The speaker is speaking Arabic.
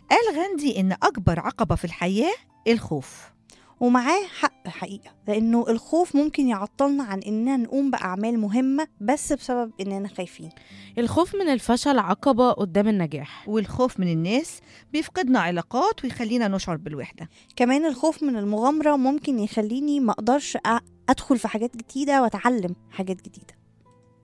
قال غاندي إن أكبر عقبة في الحياة الخوف. ومعاه حق حقيقة، لأنه الخوف ممكن يعطلنا عن إننا نقوم بأعمال مهمة بس بسبب إننا خايفين. الخوف من الفشل عقبة قدام النجاح. والخوف من الناس بيفقدنا علاقات ويخلينا نشعر بالوحدة. كمان الخوف من المغامرة ممكن يخليني ما أقدرش أدخل في حاجات جديدة وأتعلم حاجات جديدة.